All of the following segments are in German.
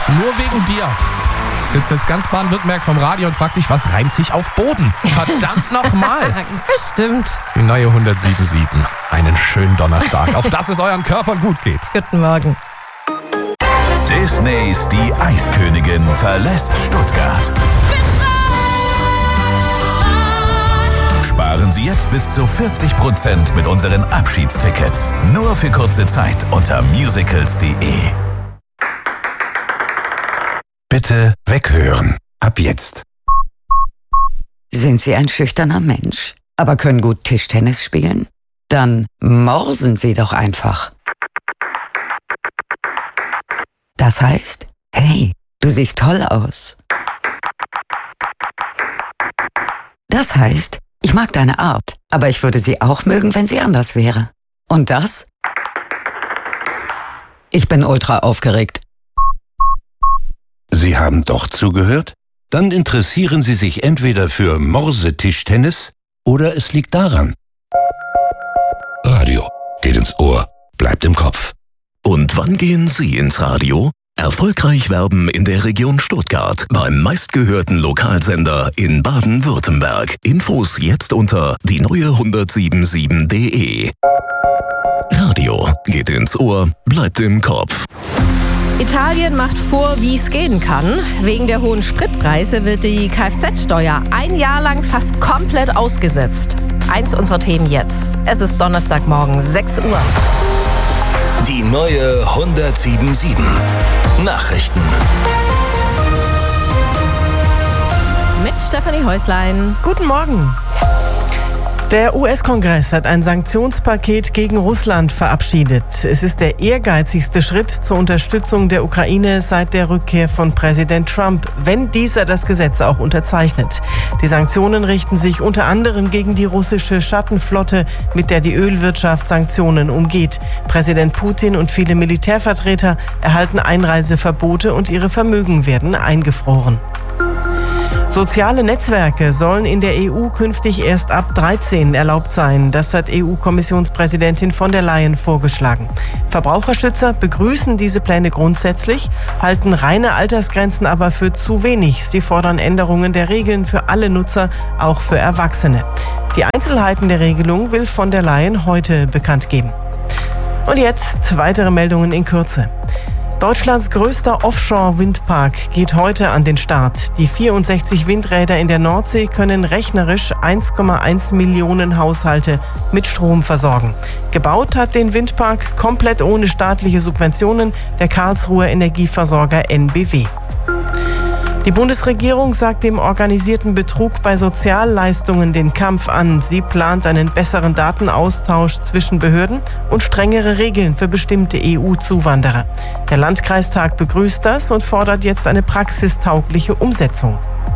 nur wegen dir sitzt jetzt ganz Baden-Württemberg vom Radio und fragt sich, was reimt sich auf Boden? Verdammt nochmal. Bestimmt. Die neue 107.7. Einen schönen Donnerstag, auf dass es euren Körpern gut geht. Guten Morgen. Disneys Die Eiskönigin verlässt Stuttgart. Sparen Sie jetzt bis zu 40% mit unseren Abschiedstickets. Nur für kurze Zeit unter musicals.de. Bitte weghören. Ab jetzt. Sind Sie ein schüchterner Mensch, aber können gut Tischtennis spielen? Dann morsen Sie doch einfach. Das heißt, hey, du siehst toll aus. Das heißt, ich mag deine Art, aber ich würde sie auch mögen, wenn sie anders wäre. Und das? Ich bin ultra aufgeregt. Sie haben doch zugehört? Dann interessieren Sie sich entweder für Morse-Tischtennis oder es liegt daran. Radio geht ins Ohr, bleibt im Kopf. Und wann gehen Sie ins Radio? Erfolgreich werben in der Region Stuttgart beim meistgehörten Lokalsender in Baden-Württemberg. Infos jetzt unter die neue1077.de. Radio geht ins Ohr, bleibt im Kopf. Italien macht vor, wie es gehen kann. Wegen der hohen Spritpreise wird die Kfz-Steuer ein Jahr lang fast komplett ausgesetzt. Eins unserer Themen jetzt. Es ist Donnerstagmorgen, 6 Uhr. Die neue 107.7. Nachrichten. Mit Stefanie Häuslein. Guten Morgen. Der US-Kongress hat ein Sanktionspaket gegen Russland verabschiedet. Es ist der ehrgeizigste Schritt zur Unterstützung der Ukraine seit der Rückkehr von Präsident Trump, wenn dieser das Gesetz auch unterzeichnet. Die Sanktionen richten sich unter anderem gegen die russische Schattenflotte, mit der die Ölwirtschaft Sanktionen umgeht. Präsident Putin und viele Militärvertreter erhalten Einreiseverbote und ihre Vermögen werden eingefroren. Soziale Netzwerke sollen in der EU künftig erst ab 13 erlaubt sein. Das hat EU-Kommissionspräsidentin von der Leyen vorgeschlagen. Verbraucherschützer begrüßen diese Pläne grundsätzlich, halten reine Altersgrenzen aber für zu wenig. Sie fordern Änderungen der Regeln für alle Nutzer, auch für Erwachsene. Die Einzelheiten der Regelung will von der Leyen heute bekannt geben. Und jetzt weitere Meldungen in Kürze. Deutschlands größter Offshore-Windpark geht heute an den Start. Die 64 Windräder in der Nordsee können rechnerisch 1,1 Millionen Haushalte mit Strom versorgen. Gebaut hat den Windpark komplett ohne staatliche Subventionen der Karlsruher Energieversorger NBW. Die Bundesregierung sagt dem organisierten Betrug bei Sozialleistungen den Kampf an. Sie plant einen besseren Datenaustausch zwischen Behörden und strengere Regeln für bestimmte EU-Zuwanderer. Der Landkreistag begrüßt das und fordert jetzt eine praxistaugliche Umsetzung.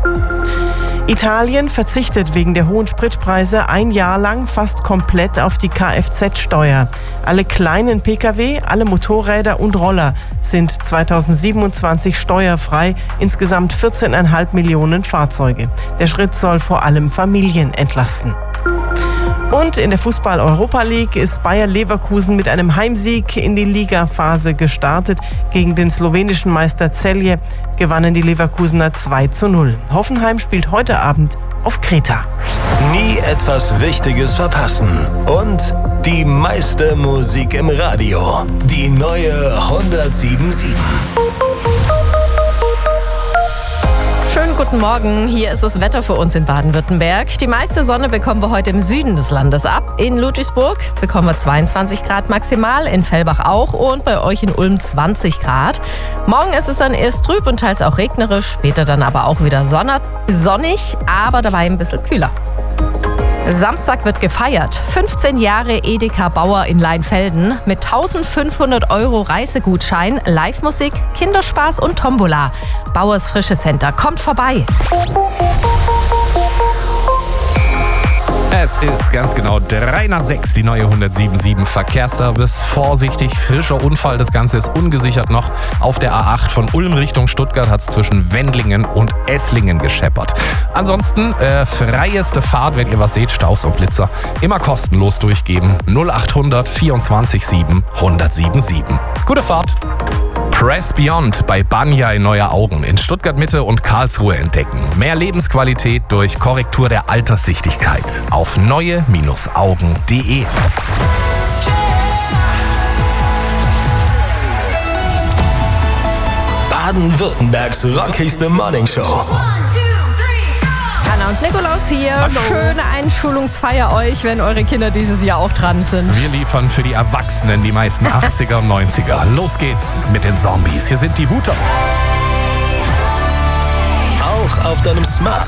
Italien verzichtet wegen der hohen Spritpreise ein Jahr lang fast komplett auf die Kfz-Steuer. Alle kleinen Pkw, alle Motorräder und Roller sind 2027 steuerfrei, insgesamt 14,5 Millionen Fahrzeuge. Der Schritt soll vor allem Familien entlasten. Und in der Fußball-Europa League ist Bayer Leverkusen mit einem Heimsieg in die Ligaphase gestartet. Gegen den slowenischen Meister Celje gewannen die Leverkusener 2:0. Hoffenheim spielt heute Abend auf Kreta. Nie etwas Wichtiges verpassen. Und die meiste Musik im Radio. Die neue 107.7. Schönen guten Morgen, hier ist das Wetter für uns in Baden-Württemberg. Die meiste Sonne bekommen wir heute im Süden des Landes ab. In Ludwigsburg bekommen wir 22 Grad maximal, in Fellbach auch und bei euch in Ulm 20 Grad. Morgen ist es dann erst trüb und teils auch regnerisch, später dann aber auch wieder sonnig, aber dabei ein bisschen kühler. Samstag wird gefeiert. 15 Jahre Edeka Bauer in Leinfelden mit 1.500 € Reisegutschein, Live-Musik, Kinderspaß und Tombola. Bauers Frische Center, kommt vorbei. Es ist ganz genau 3 nach 6, die neue 107.7 Verkehrsservice. Vorsichtig, frischer Unfall. Das Ganze ist ungesichert noch. Auf der A8 von Ulm Richtung Stuttgart hat es zwischen Wendlingen und Esslingen gescheppert. Ansonsten freieste Fahrt, wenn ihr was seht, Staus und Blitzer, immer kostenlos durchgeben. 0800 24 7 1077. Gute Fahrt. Press Beyond bei Banyai Neue Augen in Stuttgart Mitte und Karlsruhe entdecken. Mehr Lebensqualität durch Korrektur der Alterssichtigkeit auf neue-augen.de. Baden-Württembergs rockigste Morningshow. Anna und Nikolaus hier. Hallo. Schöne Einschulungsfeier euch, wenn eure Kinder dieses Jahr auch dran sind. Wir liefern für die Erwachsenen die meisten 80er und 90er. Los geht's mit den Zombies. Hier sind die Hooters. Auch auf deinem Smartphone.